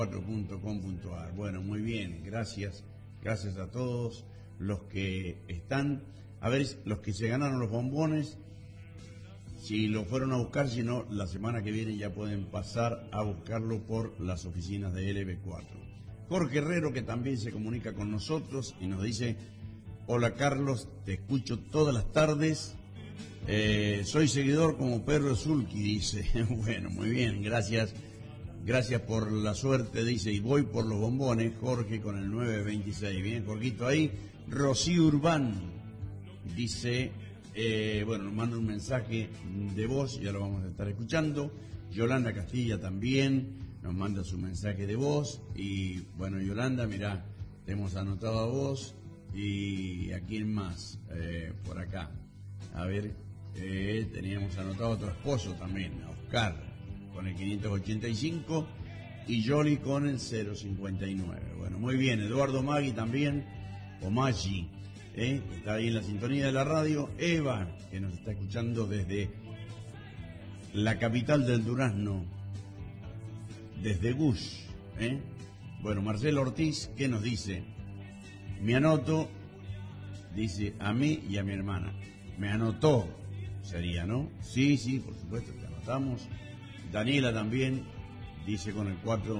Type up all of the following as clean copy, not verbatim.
4.com.ar. Bueno, muy bien, gracias a todos los que están, a ver, los que se ganaron los bombones, si lo fueron a buscar, si no, la semana que viene ya pueden pasar a buscarlo por las oficinas de LB4. Jorge Herrero, que también se comunica con nosotros y nos dice: hola Carlos, te escucho todas las tardes, soy seguidor como Perro Zulki, dice. Bueno, muy bien, gracias por la suerte, dice, y voy por los bombones, Jorge, con el 926. Bien, Jorgito ahí. Rocío Urbán dice, bueno, nos manda un mensaje de voz, ya lo vamos a estar escuchando. Yolanda Castilla también nos manda su mensaje de voz. Y bueno, Yolanda, mirá, te hemos anotado a vos. Y a quién más, por acá. A ver, teníamos anotado a tu esposo también, a Oscar, con el 585, y Yoli con el 059. Bueno, muy bien. Eduardo Maggi también, o Maggi, está ahí en la sintonía de la radio. Eva, que nos está escuchando desde la capital del Durazno, desde Gush. Bueno, Marcelo Ortiz, ¿qué nos dice? Me anoto, dice, a mí y a mi hermana. Me anotó, sería, ¿no? Sí, por supuesto, te anotamos. Daniela también dice con el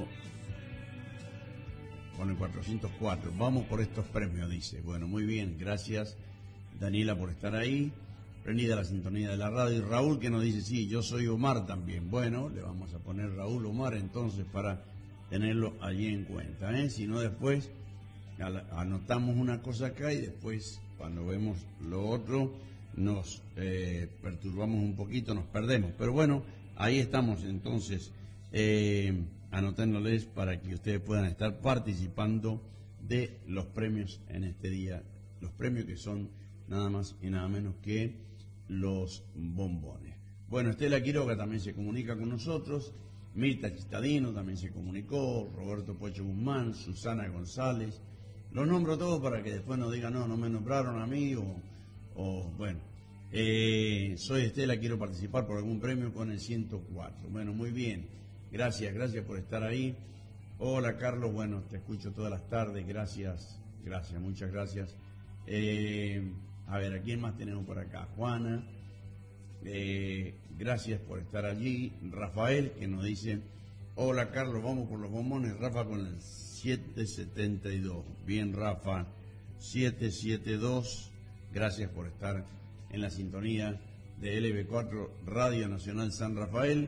404. Vamos por estos premios, dice. Bueno, muy bien, gracias Daniela por estar ahí. Prendida la sintonía de la radio. Y Raúl, que nos dice, sí, yo soy Omar también. Bueno, le vamos a poner Raúl Omar entonces para tenerlo allí en cuenta, Si no, después anotamos una cosa acá y después cuando vemos lo otro nos perturbamos un poquito, nos perdemos. Pero bueno, ahí estamos entonces anotándoles para que ustedes puedan estar participando de los premios en este día. Los premios que son nada más y nada menos que los bombones. Bueno, Estela Quiroga también se comunica con nosotros. Mirta Chistadino también se comunicó. Roberto Pocho Guzmán, Susana González. Los nombro todos para que después no digan, no me nombraron a mí o bueno. Soy Estela, quiero participar por algún premio con el 104. Bueno, muy bien. Gracias por estar ahí. Hola Carlos, bueno, te escucho todas las tardes. Gracias, muchas gracias. A ver, ¿a quién más tenemos por acá? Juana. Gracias por estar allí. Rafael, que nos dice, hola Carlos, vamos por los bombones. Rafa con el 772. Bien, Rafa, 772. Gracias por estar en la sintonía de LB4 Radio Nacional San Rafael.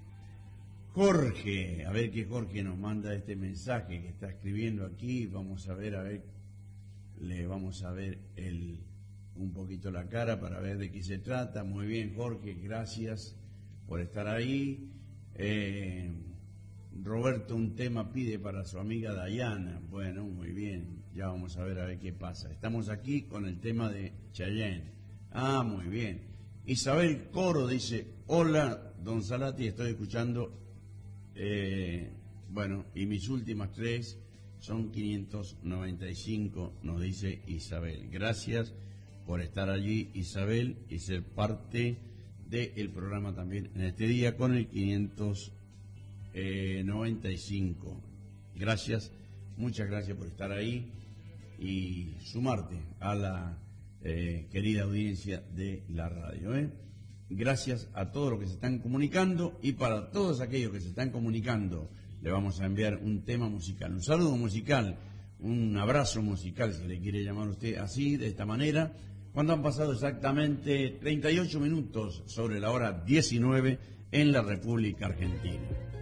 Jorge, a ver qué Jorge nos manda este mensaje que está escribiendo aquí. Vamos a ver, le vamos a ver un poquito la cara para ver de qué se trata. Muy bien, Jorge, gracias por estar ahí. Roberto un tema pide para su amiga Dayana. Bueno, muy bien, ya vamos a ver qué pasa. Estamos aquí con el tema de Chayanne. Muy bien. Isabel Coro dice, hola don Salati, estoy escuchando, bueno, y mis últimas 3 son 595, nos dice Isabel. Gracias por estar allí, Isabel, y ser parte del programa también en este día con el 595. Gracias, muchas gracias por estar ahí y sumarte a la querida audiencia de la radio. Gracias a todos los que se están comunicando, y para todos aquellos que se están comunicando le vamos a enviar un tema musical, un saludo musical, un abrazo musical, si le quiere llamar usted así, de esta manera, cuando han pasado exactamente 38 minutos sobre la hora 19 en la República Argentina.